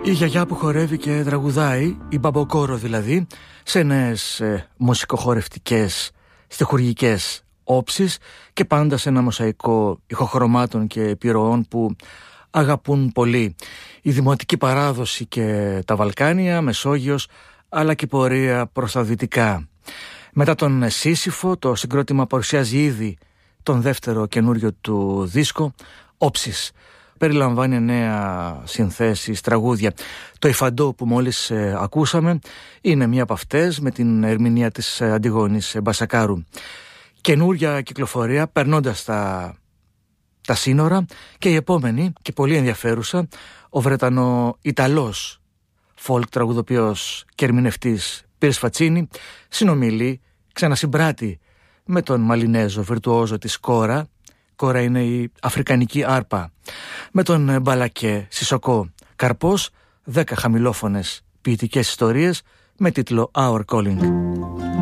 Η γιαγιά που χορεύει και τραγουδάει, η μπαμποκόρο δηλαδή, σε νέες μουσικοχορευτικές, στιχουργικές όψεις και πάντα σε ένα μοσαϊκό ηχοχρωμάτων και επιρροών που αγαπούν πολύ. Η δημοτική παράδοση και τα Βαλκάνια, Μεσόγειος, αλλά και πορεία προς τα δυτικά. Μετά τον Σύσυφο, το συγκρότημα παρουσιάζει ήδη τον δεύτερο καινούριο του δίσκο, Όψεις. Περιλαμβάνει νέα συνθέσεις, τραγούδια. Το Ιφαντό που μόλις ακούσαμε είναι μία από αυτές, με την ερμηνεία της Αντιγόνης Μπασακάρου. Καινούρια κυκλοφορία περνώντας τα σύνορα, και η επόμενη και πολύ ενδιαφέρουσα, ο Βρετανο-Ιταλός folk τραγουδοποιός και ερμηνευτής Πίρς Φατσίνι συνομιλεί, ξανασυμπράττει με τον Μαλινέζο βιρτουόζο της κόρα. Κόρα είναι η αφρικανική άρπα. Με τον Μπαλακέ Σισοκό Καρπός, 10 χαμηλόφωνες ποιητικές ιστορίες με τίτλο Our Calling.